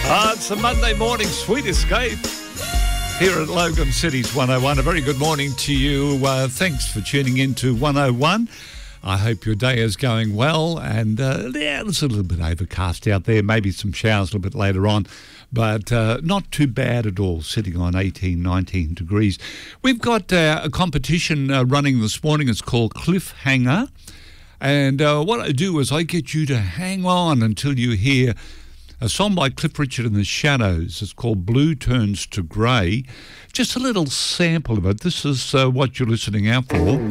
It's a Monday morning sweet escape here at Logan Cities 101. A very good morning to you. Thanks for tuning in to 101. I hope your day is going well. And it's a little bit overcast out there. Maybe some showers a little bit later on. But not too bad at all, sitting on 18, 19 degrees. We've got a competition running this morning. It's called Cliffhanger. And what I do is I get you to hang on until you hear a song by Cliff Richard and the Shadows. It's called Blue Turns to Grey. Just a little sample of it. This is what you're listening out for. All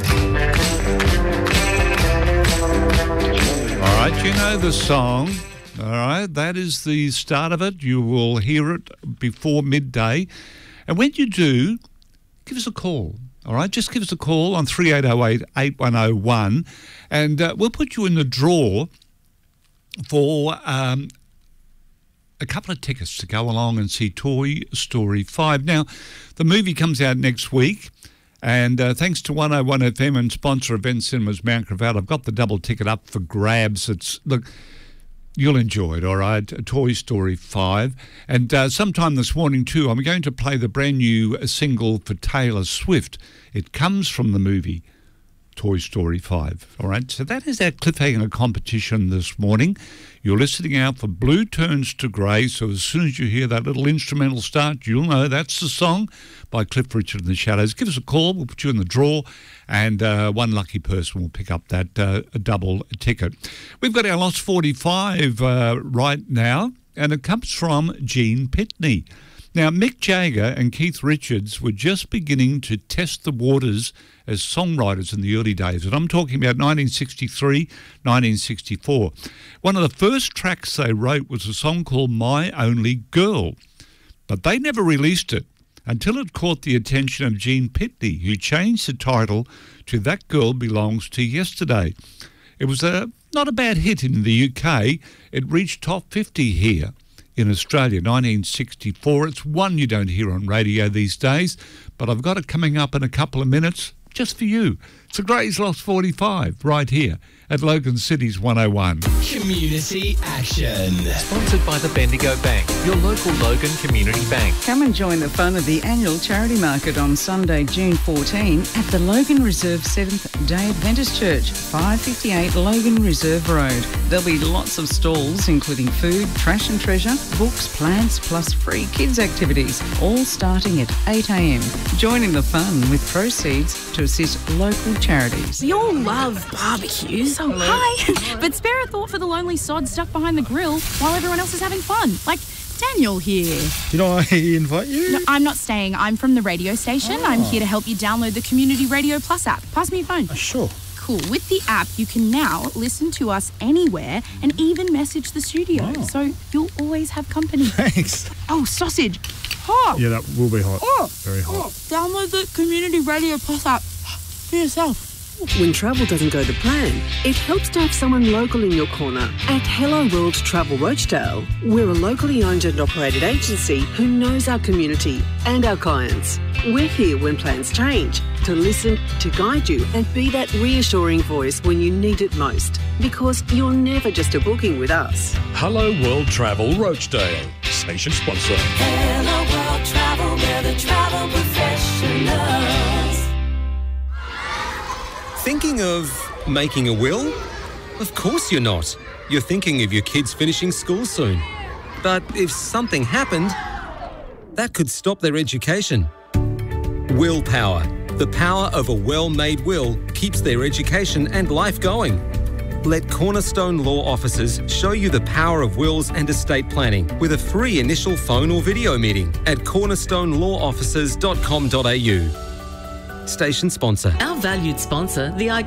right, you know the song. All right, that is the start of it. You will hear it before midday. And when you do, give us a call. All right, just give us a call on 3808-8101 and we'll put you in the draw for a couple of tickets to go along and see Toy Story 5. Now, the movie comes out next week, and thanks to 101 FM and sponsor Event Cinemas Mount Gravatt, I've got the double ticket up for grabs. Look, you'll enjoy it, all right? Toy Story 5. And sometime this morning, too, I'm going to play the brand new single for Taylor Swift. It comes from the movie Toy Story 5, all right? So that is our cliffhanger competition this morning. You're listening out for Blue Turns to Grey, so as soon as you hear that little instrumental start, you'll know that's the song by Cliff Richard and the Shadows. Give us a call, we'll put you in the draw, and one lucky person will pick up that double ticket. We've got our Lost 45 right now, and it comes from Gene Pitney. Now, Mick Jagger and Keith Richards were just beginning to test the waters as songwriters in the early days, and I'm talking about 1963, 1964. One of the first tracks they wrote was a song called My Only Girl, but they never released it until it caught the attention of Gene Pitney, who changed the title to That Girl Belongs to Yesterday. It was not a bad hit in the UK. It reached top 50 here in Australia, 1964. It's one you don't hear on radio these days, but I've got it coming up in a couple of minutes just for you. It's a Grey's Lost 45 right here at Logan Cities 101. Community Action. Sponsored by the Bendigo Bank, your local Logan Community Bank. Come and join the fun of the annual charity market on Sunday, June 14 at the Logan Reserve Seventh-day Adventist Church, 558 Logan Reserve Road. There'll be lots of stalls, including food, trash and treasure, books, plants, plus free kids activities, all starting at 8 a.m. Join in the fun with proceeds to assist local charities. We all love barbecues. Oh, hi. But spare a thought for the lonely sod stuck behind the grill while everyone else is having fun. Like Daniel here. Did I invite you? No, I'm not staying. I'm from the radio station. Oh. I'm here to help you download the Community Radio Plus app. Pass me your phone. Sure. Cool. With the app, you can now listen to us anywhere and even message the studio. Oh. So you'll always have company. Thanks. Oh, sausage. Hot. Yeah, that will be hot. Oh. Very hot. Oh. Download the Community Radio Plus app for yourself. When travel doesn't go to plan, it helps to have someone local in your corner. At Hello World Travel Rochdale, we're a locally owned and operated agency who knows our community and our clients. We're here when plans change, to listen, to guide you and be that reassuring voice when you need it most. Because you're never just a booking with us. Hello World Travel Rochdale, station sponsor. Hello World Travel, we're the travel professionals. Thinking of making a will? Of course you're not. You're thinking of your kids finishing school soon. But if something happened, that could stop their education. Willpower. The power of a well-made will keeps their education and life going. Let Cornerstone Law Officers show you the power of wills and estate planning with a free initial phone or video meeting at cornerstonelawofficers.com.au. Station sponsor. Our valued sponsor, the